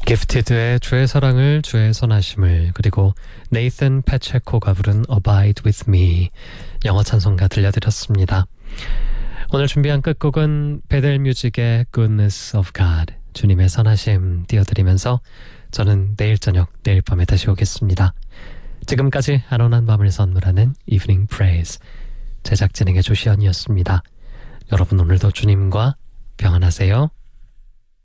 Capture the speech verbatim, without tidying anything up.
기프티드의 주의 사랑을 주의 선하심을, 그리고 네이슨 패체코가 부른 Abide with Me 영어 찬송가 들려드렸습니다. 오늘 준비한 끝곡은 베델 뮤직의 Goodness of God, 주님의 선하심 띄워드리면서 저는 내일 저녁, 내일 밤에 다시 오겠습니다. 지금까지 안온한 밤을 선물하는 Evening Praise, 제작 진행의 조시연이었습니다. 여러분 오늘도 주님과 평안하세요.